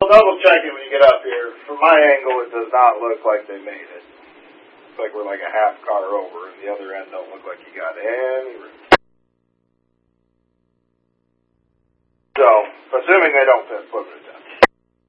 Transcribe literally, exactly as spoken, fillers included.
double check it when you get up here. From my angle, it does not look like they made it. Looks like we're like a half car over, and the other end don't look like you got any room. So, assuming they don't fit, put it down.